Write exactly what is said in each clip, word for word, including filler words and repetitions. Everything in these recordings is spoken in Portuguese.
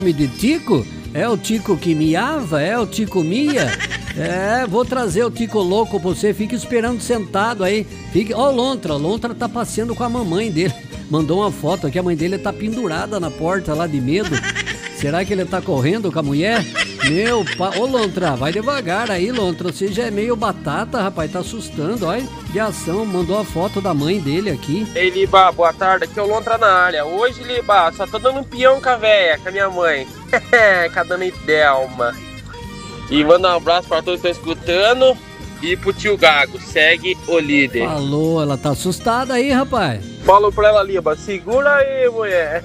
de Tico? É o Tico que miava? É o Tico Mia? É, vou trazer o Tico louco pra você. Fique esperando sentado aí. Fique... Ó, o Lontra. O Lontra tá passeando com a mamãe dele. Mandou uma foto aqui. A mãe dele tá pendurada na porta lá de medo. Será que ele tá correndo com a mulher? Meu pai. Ô, Lontra, vai devagar aí, Lontra. Você já é meio batata, rapaz. Tá assustando, olha. De ação. Mandou a foto da mãe dele aqui. Ei, Liba, boa tarde. Aqui é o Lontra na área. Hoje, Liba, só tô dando um peão com a véia, com a minha mãe. Com a dona Idelma. E manda um abraço para todos que estão escutando. E pro tio Gago, segue o líder. Falou, ela tá assustada aí, rapaz. Falou pra ela, Liba, segura aí, mulher.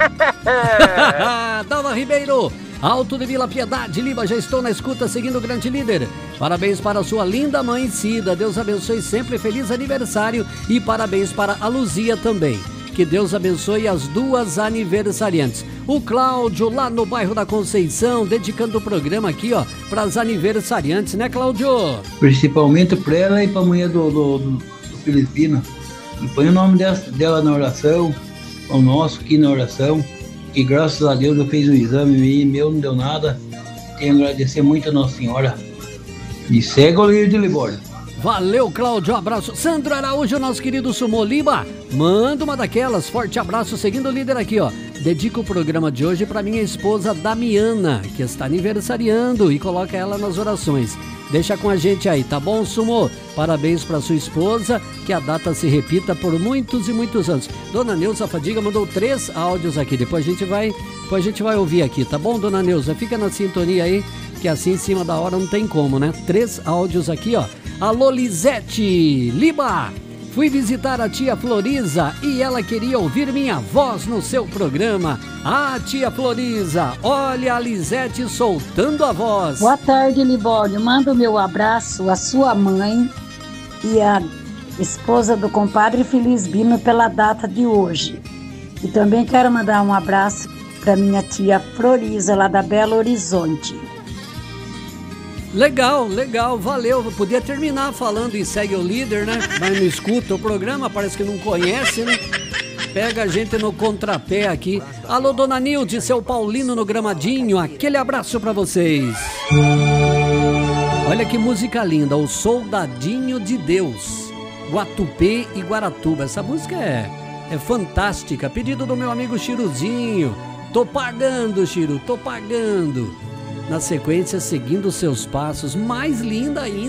Dalva Ribeiro, Alto de Vila Piedade, Liba, já estou na escuta seguindo o grande líder. Parabéns para a sua linda mãe Cida, Deus abençoe sempre, feliz aniversário. E parabéns para a Luzia também. Que Deus abençoe as duas aniversariantes. O Cláudio, lá no bairro da Conceição, dedicando o programa aqui, ó, para as aniversariantes, né, Cláudio? Principalmente para ela e para a mulher do, do, do, do Filipino. E põe o nome dela, dela na oração, o nosso aqui na oração, que graças a Deus eu fiz o exame e meu não deu nada. Tenho que agradecer muito a Nossa Senhora. E segue o líder de Libório. Valeu, Cláudio, abraço. Sandro Araújo, nosso querido Sumô Liba, manda uma daquelas, forte abraço, seguindo o líder aqui, ó. Dedico o programa de hoje para minha esposa Damiana, que está aniversariando, e coloca ela nas orações. Deixa com a gente aí, tá bom, Sumô? Parabéns para sua esposa, que a data se repita por muitos e muitos anos. Dona Neuza Fadiga mandou três áudios aqui, depois a gente vai, depois a gente vai ouvir aqui, tá bom, Dona Neuza? Fica na sintonia aí, que assim em cima da hora não tem como, né? Três áudios aqui, ó. Alô, Lisete, Liba, fui visitar a tia Floriza e ela queria ouvir minha voz no seu programa. Ah, tia Floriza, olha a Lisete soltando a voz. Boa tarde, Libório, manda o meu abraço à sua mãe e à esposa do compadre Felisbino pela data de hoje. E também quero mandar um abraço para minha tia Floriza, lá da Belo Horizonte. Legal, legal, valeu. Eu podia terminar falando e segue o líder, né? Mas não escuta o programa, parece que não conhece, né? Pega a gente no contrapé aqui. Alô, Dona Nilde, seu Paulino no Gramadinho, aquele abraço pra vocês. Olha que música linda, o Soldadinho de Deus, Guatupê e Guaratuba. Essa música é, é fantástica, pedido do meu amigo Chiruzinho. Tô pagando, Chiru, tô pagando. Na sequência, seguindo seus passos, mais linda ainda.